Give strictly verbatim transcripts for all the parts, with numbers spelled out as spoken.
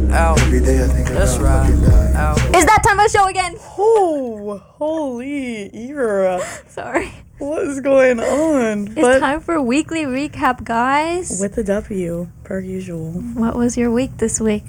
Out. Every day I think That's right. Out. It's that time of the show again. Oh, holy era. Sorry. What is going on? It's but time for weekly recap, guys. With a W, per usual. What was your week this week?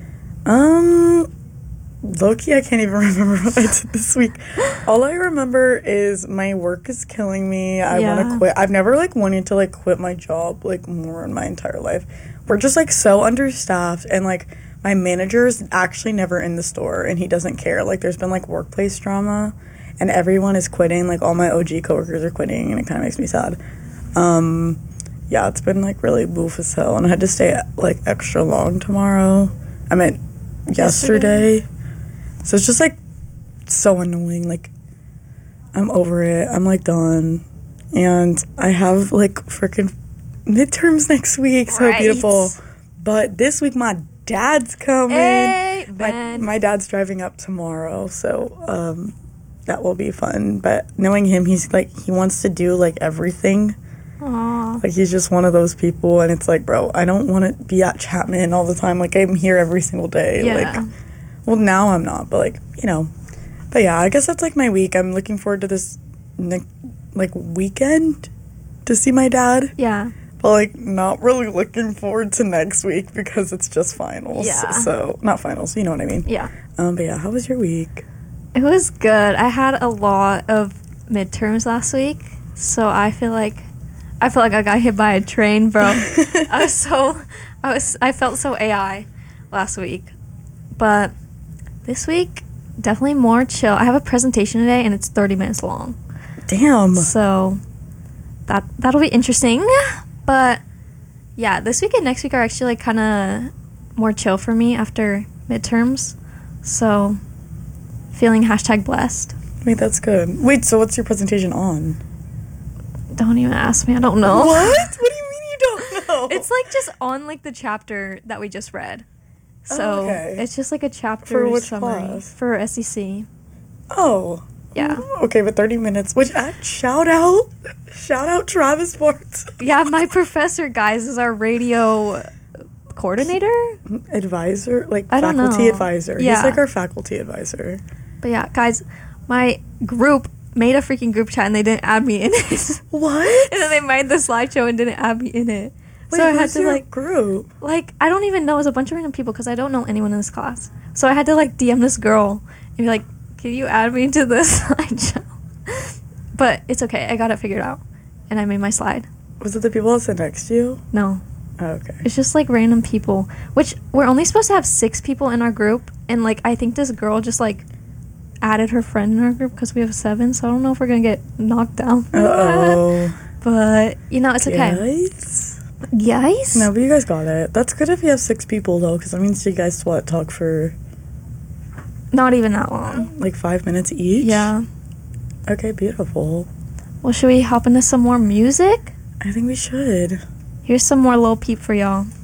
Um, low-key, I can't even remember what I did this week. All I remember is my work is killing me. I Yeah. want to quit. I've never, like, wanted to, like, quit my job, like, more in my entire life. We're just, like, so understaffed, and, like, my manager's actually never in the store, and he doesn't care. Like, there's been, like, workplace drama, and everyone is quitting. Like, all my O G coworkers are quitting, and it kind of makes me sad. Um, yeah, it's been, like, really boof as hell, and I had to stay, like, extra long tomorrow. I meant yesterday. yesterday. So it's just, like, so annoying. Like, I'm over it. I'm, like, done. And I have, like, freaking midterms next week. So right. beautiful. But this week, my dad's coming. Hey, my, my dad's driving up tomorrow. So, um, that will be fun. But knowing him, he's, like, he wants to do, like, everything. Aww. Like, he's just one of those people. And it's like, bro, I don't want to be at Chapman all the time. Like, I'm here every single day. Yeah. Like, well, now I'm not. But, like, you know. But, yeah, I guess that's, like, my week. I'm looking forward to this, like, weekend to see my dad. Yeah. But, like, not really looking forward to next week because it's just finals. Yeah. So, not finals. You know what I mean. Yeah. Um. But, yeah, how was your week? It was good. I had a lot of midterms last week. So, I feel like... I feel like I got hit by a train, bro. I was so... I was... I felt so A I last week. But this week, definitely more chill. I have a presentation today, and it's thirty minutes long. Damn. So, that, that'll be interesting. But, yeah, this week and next week are actually, like, kind of more chill for me after midterms. So, feeling hashtag blessed. Wait, that's good. Wait, so what's your presentation on? Don't even ask me. I don't know. What? What do you mean you don't know? It's, like, just on, like, the chapter that we just read. So, oh, okay. it's just, like, a chapter For which summary. class? For S E C. Oh. Yeah. Okay, but thirty minutes. Which, uh, shout out. Shout out Travis Sports. Yeah, my professor, guys, is our radio coordinator? Advisor? Like, I don't faculty know. advisor. Yeah. He's, like, our faculty advisor. But, yeah, guys, my group made a freaking group chat and they didn't add me in it. What? And then they made the slideshow and didn't add me in it. Wait, so I had who's to your like group? like I don't even know. It was a bunch of random people because I don't know anyone in this class. So I had to like D M this girl and be like, "Can you add me to this slideshow?" But it's okay. I got it figured out, and I made my slide. Was it the people that sit next to you? No, Oh, okay. it's just like random people. Which we're only supposed to have six people in our group, and like I think this girl just like added her friend in our group because we have seven. So I don't know if we're gonna get knocked down for Uh-oh. that. But you know, it's okay. Guys? Guys? No, but you guys got it. That's good if you have six people, though, because that means you guys, what, talk for, Not even that long. like, five minutes each? Yeah. Okay, beautiful. Well, should we hop into some more music? I think we should. Here's some more Lil Peep for y'all.